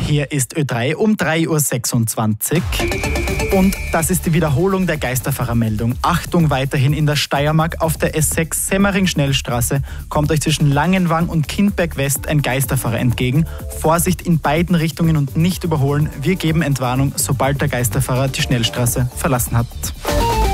Hier ist Ö3 um 3:26 Uhr. Und das ist die Wiederholung der Geisterfahrermeldung. Achtung, weiterhin in der Steiermark auf der S6 Semmering-Schnellstraße kommt euch zwischen Langenwang und Kindberg West ein Geisterfahrer entgegen. Vorsicht in beiden Richtungen und nicht überholen. Wir geben Entwarnung, sobald der Geisterfahrer die Schnellstraße verlassen hat.